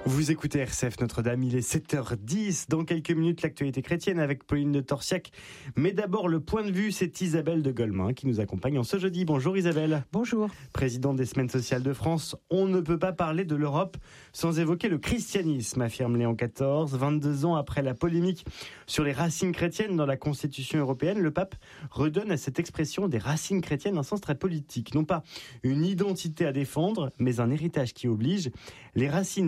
Vous écoutez RCF Notre-Dame, il est 7h10. Dans quelques minutes, l'actualité chrétienne avec Pauline de Torsiac. Mais d'abord, le point de vue, c'est Isabelle de Golemin qui nous accompagne en ce jeudi. Bonjour Isabelle. Bonjour. Présidente des Semaines sociales de France, on ne peut pas parler de l'Europe sans évoquer le christianisme, affirme Léon XIV. 22 ans après la polémique sur les racines chrétiennes dans la Constitution européenne, le pape redonne à cette expression des racines chrétiennes un sens très politique. Non pas une identité à défendre, mais un héritage qui oblige. Les racines